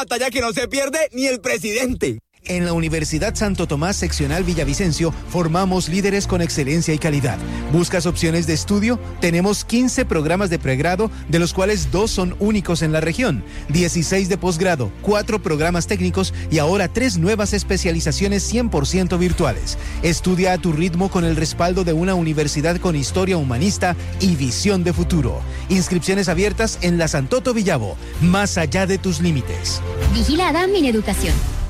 batalla que no se pierde ni el presidente. En la Universidad Santo Tomás Seccional Villavicencio formamos líderes con excelencia y calidad. ¿Buscas opciones de estudio? Tenemos 15 programas de pregrado, de los cuales 2 son únicos en la región, 16 de posgrado, 4 programas técnicos y ahora 3 nuevas especializaciones 100% virtuales. Estudia a tu ritmo con el respaldo de una universidad con historia humanista y visión de futuro. Inscripciones abiertas en la Santoto Villavo, más allá de tus límites. Vigilada Mineducación.